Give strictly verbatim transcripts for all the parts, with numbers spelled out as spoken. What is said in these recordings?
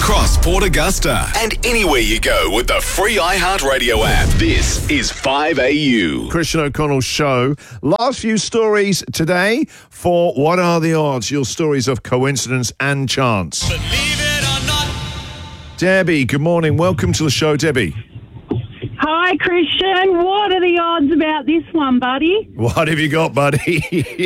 across Port Augusta and anywhere you go with the free iHeartRadio app. This is five A U. Christian O'Connell's show. Last few stories today for What Are the Odds? Your stories of coincidence and chance. Believe it or not. Debbie, good morning. Welcome to the show, Debbie. Hi, Christian. What are the odds about this one, buddy? What have you got, buddy?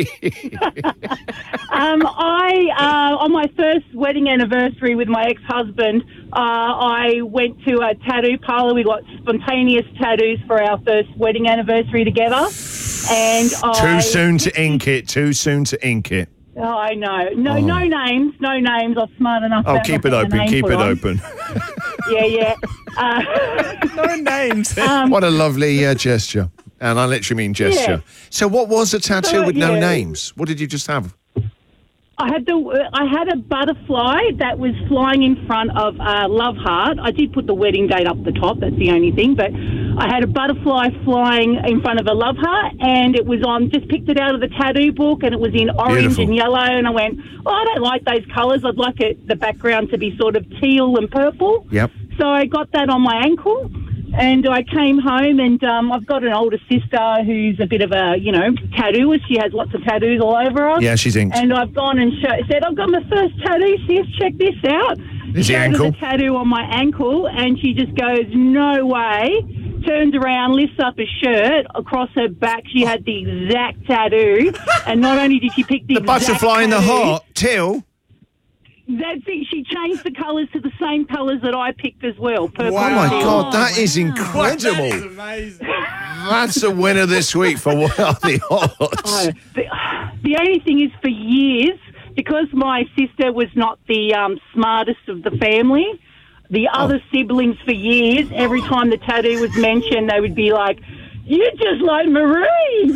um, I, uh, on my first wedding anniversary with my ex-husband, uh, I went to a tattoo parlour. We got spontaneous tattoos for our first wedding anniversary together. And Too I, soon to ink it. Too soon to ink it. Oh, I know. No, Oh. no names. No names. I'm smart enough. Oh, that keep not it to get a open. name Keep put it on. open. Yeah, yeah. Uh, No names. um, What a lovely uh, gesture. And I literally mean gesture. Yeah. So what was a tattoo So, with no yeah. names? What did you just have? I had the I had a butterfly that was flying in front of a love heart. I did put the wedding date up the top. That's the only thing. But I had a butterfly flying in front of a love heart, and it was on. Just picked it out of the tattoo book, and it was in orange Beautiful. and yellow. And I went, oh, I don't like those colours. I'd like it the background to be sort of teal and purple. Yep. So I got that on my ankle. And I came home, and um, I've got an older sister who's a bit of a, you know, tattooist. She has lots of tattoos all over her. Yeah, she's inked. And I've gone and show, said, I've got my first tattoo, sis, check this out. Is the Showed her ankle? the tattoo on my ankle, and she just goes, no way. Turns around, lifts up a shirt. Across her back, she had the exact tattoo. And not only did she pick the, The exact butterfly in the tattoo, heart. Till. That's it. She changed the colours to the same colours that I picked as well. Purple. Oh, my Wow. God. That is That incredible. is amazing. That's a winner this week for What Are the Odds? Oh, the, the only thing is, for years, because my sister was not the um, smartest of the family, the other siblings for years, every time the tattoo was mentioned, they would be like, "You're just like Marie."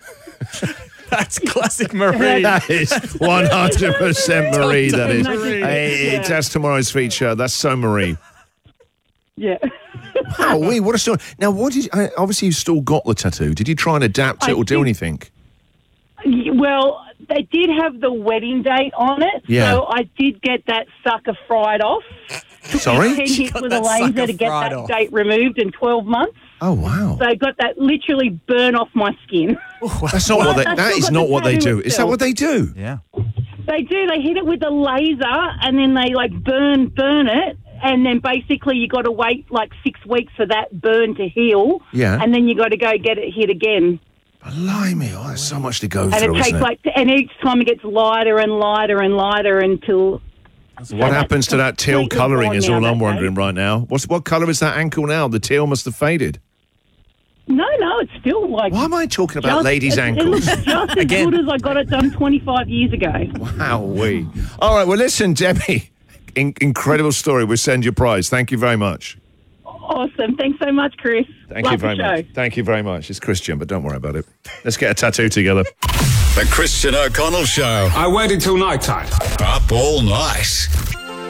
That's classic Marie. That is one hundred percent Marie, that is. Marie. Hey, Yeah. that's tomorrow's feature. That's so Marie. Yeah. Wow, wait, what a story. Now, what did uh, obviously you still got the tattoo. Did you try and adapt it I or do did. anything? Well, they did have the wedding date on it, Yeah. so I did get that sucker fried off. Sorry? ten hits got with a that sucker laser to get fried that off. date removed in twelve months. Oh, wow. So I got that literally burn off my skin. That's not what they, I've that still is got not the what they tattoo do. Is that itself. what they do? Yeah. They do. They hit it with a laser, and then they like burn, burn it, and then basically you got to wait like six weeks for that burn to heal. Yeah. And then you got to go get it hit again, Blimey, oh, there's so much to go and through, it takes isn't it? like, and each time it gets lighter and lighter and lighter until. What happens to that teal completely colouring gone is now, all I'm that wondering day. right now. What's What colour is that ankle now? The teal must have faded. No, no, it's still like. Why am I talking about just- ladies' it, It ankles? looks just as Again. good as I got it done twenty-five years ago. Wowee. All right, well, listen, Debbie, in- incredible story. We'll send you a prize. Thank you very much. Awesome. Thanks so much, Chris. Thank Love you very the show. much. Thank you very much. It's Christian, but don't worry about it. Let's get a tattoo together. The Christian O'Connell Show. I waited till night time. Up all night.